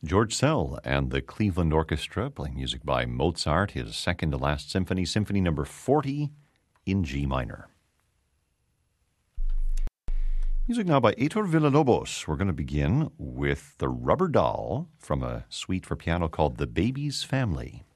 George Szell and the Cleveland Orchestra playing music by Mozart, his second to last symphony, Symphony number 40 in G minor. Music now by Heitor Villa-Lobos. We're going to begin with The Rubber Doll from a suite for piano called The Baby's Family.